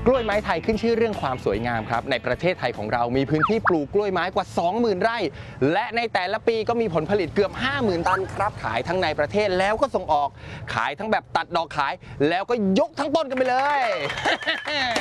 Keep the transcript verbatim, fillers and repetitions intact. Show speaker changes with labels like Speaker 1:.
Speaker 1: กล้วยไม้ไทยขึ้นชื่อเรื่องความสวยงามครับในประเทศไทยของเรามีพื้นที่ปลูกกล้วยไม้กว่า สองหมื่น ไร่และในแต่ละปีก็มีผลผลิตเกือบ ห้าหมื่น ตันครับขายทั้งในประเทศแล้วก็ส่งออกขายทั้งแบบตัดดอกขายแล้วก็ยกทั้งต้นกันไปเลย